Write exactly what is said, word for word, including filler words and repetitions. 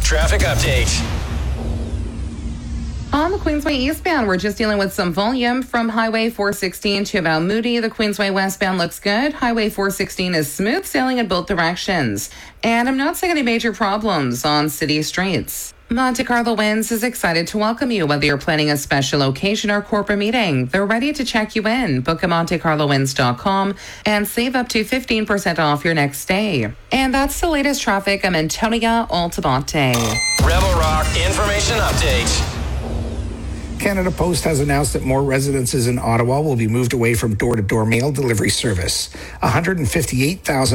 traffic update. On the Queensway eastbound, we're just dealing with some volume from Highway four sixteen to about Moody. The Queensway westbound looks good. Highway four sixteen is smooth sailing in both directions. And I'm not seeing any major problems on city streets. Monte Carlo Winds is excited to welcome you, whether you're planning a special occasion or corporate meeting. They're ready to check you in. Book at monte carlo winds dot com and save up to fifteen percent off your next stay. And that's the latest traffic. I'm Antonia Altamonte. Rebel Rock Information Update. Canada Post has announced that more residences in Ottawa will be moved away from door-to-door mail delivery service. one hundred fifty-eight thousand